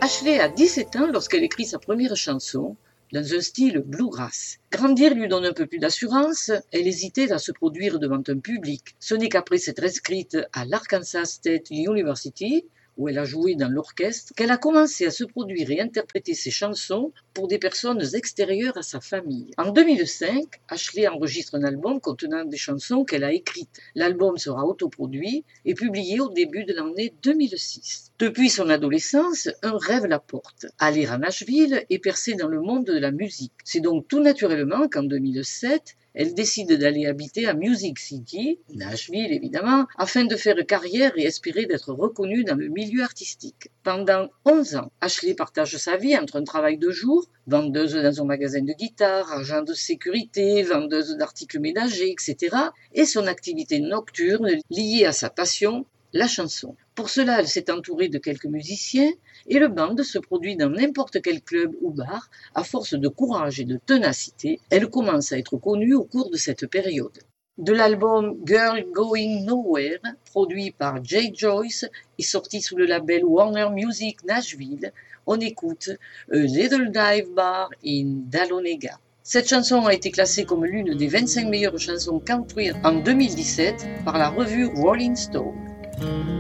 Ashley a 17 ans lorsqu'elle écrit sa première chanson, dans un style bluegrass. Grandir lui donne un peu plus d'assurance, elle hésitait à se produire devant un public. Ce n'est qu'après s'être inscrite à l'Arkansas State University, où elle a joué dans l'orchestre, qu'elle a commencé à se produire et interpréter ses chansons pour des personnes extérieures à sa famille. En 2005, Ashley enregistre un album contenant des chansons qu'elle a écrites. L'album sera autoproduit et publié au début de l'année 2006. Depuis son adolescence, un rêve la porte, aller à Nashville et percer dans le monde de la musique. C'est donc tout naturellement qu'en 2007, elle décide d'aller habiter à Music City, Nashville évidemment, afin de faire carrière et espérer d'être reconnue dans le milieu artistique. Pendant 11 ans, Ashley partage sa vie entre un travail de jour, vendeuse dans un magasin de guitare, agent de sécurité, vendeuse d'articles ménagers, etc., et son activité nocturne liée à sa passion, la chanson. Pour cela, elle s'est entourée de quelques musiciens et le band se produit dans n'importe quel club ou bar. À force de courage et de ténacité, elle commence à être connue au cours de cette période. De l'album Girl Going Nowhere, produit par Jay Joyce et sorti sous le label Warner Music Nashville, on écoute A Little Dive Bar in Dahlonega. Cette chanson a été classée comme l'une des 25 meilleures chansons country en 2017 par la revue Rolling Stone.